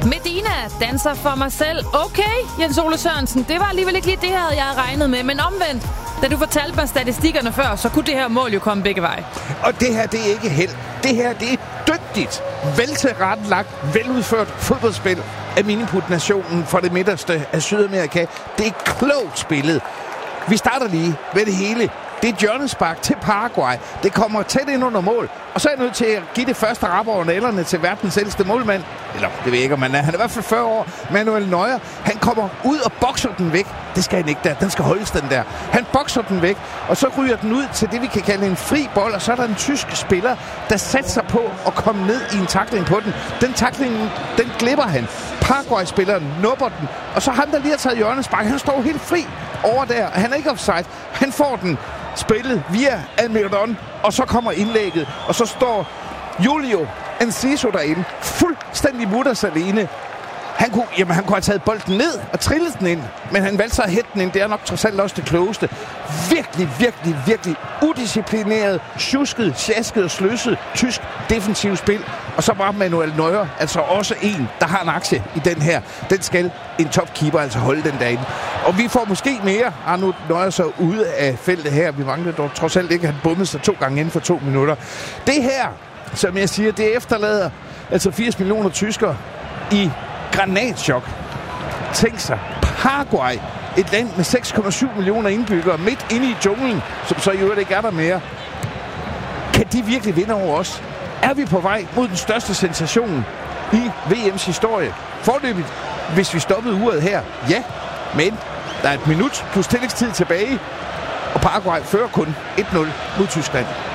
Medina danser for mig selv. Okay, Jens Ole Sørensen, det var alligevel ikke lige det her, jeg havde regnet med. Men omvendt, da du fortalte mig statistikkerne før, så kunne det her mål jo komme begge veje. Og det her, det er ikke held. Det her, det er dygtigt, veltilrettelagt, veludført fodboldspil af miniput-nationen fra det midterste af Sydamerika. Det er klogt spillet. Vi starter lige med det hele. Det er hjørnespark til Paraguay. Det kommer tæt ind under mål. Og så er jeg nødt til at give det første rap over nælderne til verdens ældste målmand. Eller, det ved jeg ikke, om han er. Han er i hvert fald 40 år. Manuel Neuer. Han kommer ud og bokser den væk. Det skal han ikke der. Den skal holdes, den der. Han bokser den væk, og så ryger den ud til det, vi kan kalde en fri bold. Og så er der en tysk spiller, der satser på at komme ned i en tackling på den. Den tackling, den glipper han. Paraguay-spilleren nupper den. Og så ham, der lige har taget hjørnespark, han står helt fri over der. Han er ikke offside. Han får den spillet via Almiron, og så kommer indlægget, og så står Julio Enciso derinde, fuldstændig mutters alene. Han kunne have taget bolden ned og trillet den ind, men han valgte så at hætte den ind. Det er nok trods alt også det klogeste. Virkelig udisciplineret, tjusket, sjasket og sløset tysk defensiv spil. Og så var Manuel Neuer altså også en, der har en aktie i den her. Den skal en topkeeper altså holde den derinde. Og vi får måske mere. Nu Neuer så ude af feltet her. Vi mangler dog trods alt ikke, at han bummede sig 2 gange inden for 2 minutter. Det her, som jeg siger, det efterlader altså 80 millioner tyskere i granatschok. Tænk sig, Paraguay, et land med 6,7 millioner indbyggere, midt inde i junglen, som så i øvrigt ikke er der mere. Kan de virkelig vinde over os? Er vi på vej mod den største sensation i VM's historie? Forløbigt, hvis vi stoppede uret her, ja. Men der er 1 minut plus tillægstid tilbage, og Paraguay fører kun 1-0 mod Tyskland.